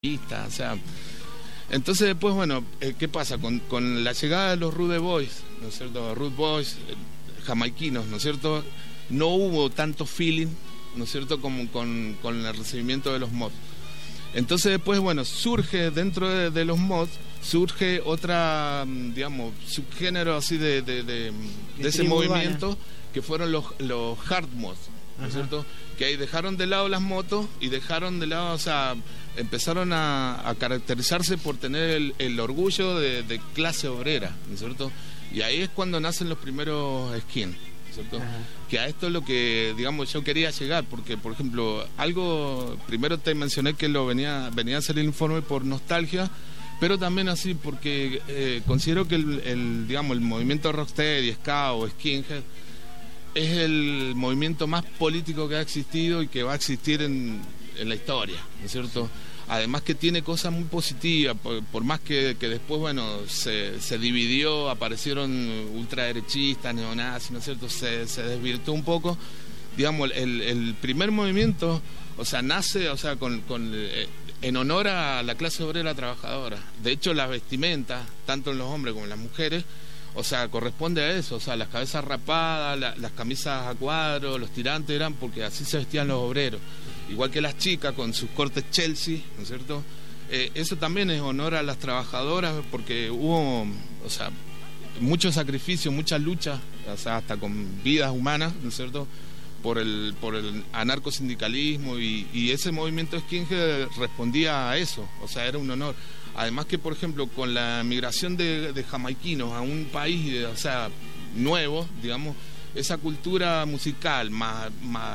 O sea, entonces después, bueno, ¿qué pasa? Con la llegada de los Rude Boys, ¿no es cierto? Rude Boys, jamaiquinos, ¿no es cierto? No hubo tanto feeling, ¿no es cierto?, como con el recibimiento de los mods. Entonces después, bueno, surge dentro de los mods, surge otra, digamos, subgénero así de ese movimiento, que fueron los hard mods, ¿no es cierto? Que ahí dejaron de lado las motos y dejaron de lado, o sea, empezaron a caracterizarse por tener el orgullo de clase obrera, ¿no es cierto? Y ahí es cuando nacen los primeros skins, ¿no es cierto? Que a esto es lo que, digamos, yo quería llegar, porque, por ejemplo, algo, primero te mencioné que venía a hacer el informe por nostalgia, pero también así porque considero que digamos, el movimiento rocksteady, ska o skinhead es el movimiento más político que ha existido y que va a existir en la historia, ¿no es cierto? Además que tiene cosas muy positivas, por más que después, bueno, se dividió, aparecieron ultraderechistas, neonazis, ¿no es cierto? Se desvirtuó un poco. Digamos, el primer movimiento, o sea, nace, o sea, en honor a la clase obrera trabajadora. De hecho, las vestimentas, tanto en los hombres como en las mujeres, o sea, corresponde a eso, o sea, las cabezas rapadas, las camisas a cuadros, los tirantes eran porque así se vestían los obreros. Igual que las chicas con sus cortes Chelsea, ¿no es cierto? Eso también es honor a las trabajadoras porque hubo, o sea, mucho sacrificio, muchas luchas, o sea, hasta con vidas humanas, ¿no es cierto?, por el anarcosindicalismo y ese movimiento skinhead respondía a eso, o sea, era un honor. Además que, por ejemplo, con la migración de jamaiquinos a un país, o sea, nuevo, digamos, esa cultura musical más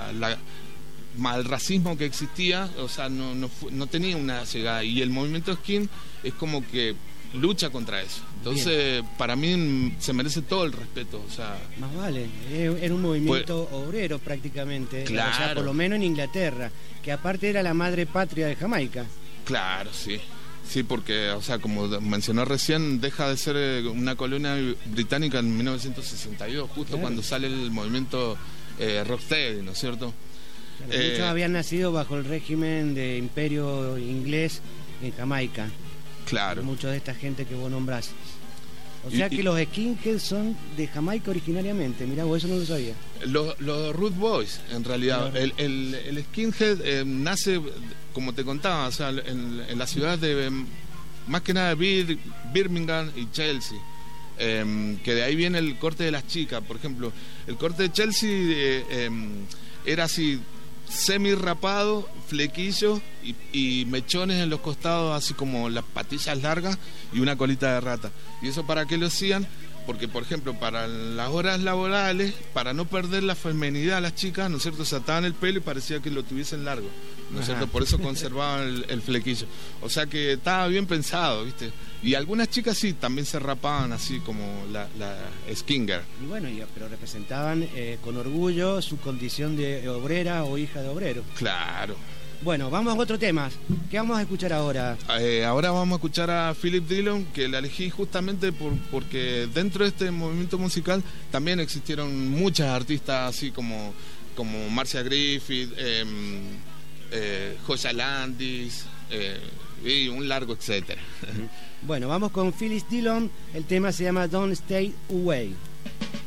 el racismo que existía, o sea, no tenía una llegada. Y el movimiento skin es como que lucha contra eso. Entonces, para mí se merece todo el respeto, o sea... Más vale, era un movimiento obrero prácticamente, claro. O sea, por lo menos en Inglaterra, que aparte era la madre patria de Jamaica. Claro, sí. Sí, porque, o sea, como mencionó recién, deja de ser una colonia británica en 1962, justo claro, cuando sale el movimiento rocksteady, ¿no es cierto? Claro, muchos habían nacido bajo el régimen de imperio inglés en Jamaica. Claro. Mucha de esta gente que vos nombrás. O sea que los skinheads son de Jamaica originariamente. Mirá, vos eso no lo sabía. Los Rude Boys, en realidad. El skinhead nace, como te contaba, o sea, en la ciudad de, más que nada, Birmingham y Chelsea. Que de ahí viene el corte de las chicas. Por ejemplo, el corte de Chelsea era así, semi rapado, flequillo y mechones en los costados, así como las patillas largas y una colita de rata. ¿Y eso para qué lo hacían? Porque, por ejemplo, para las horas laborales, para no perder la feminidad a las chicas, ¿no es cierto?, se ataban el pelo y parecía que lo tuviesen largo, ¿no es cierto? Por eso conservaban el flequillo. O sea que estaba bien pensado, ¿viste? Y algunas chicas sí, también se rapaban así como la skin girl. Y bueno, pero representaban con orgullo su condición de obrera o hija de obrero. Claro. Bueno, vamos a otro tema. ¿Qué vamos a escuchar ahora? Ahora vamos a escuchar a Philip Dillon, que la elegí justamente porque dentro de este movimiento musical también existieron muchas artistas así como Marcia Griffith, Joya Landis, y un largo etcétera. Bueno, vamos con Philip Dillon. El tema se llama Don't Stay Away.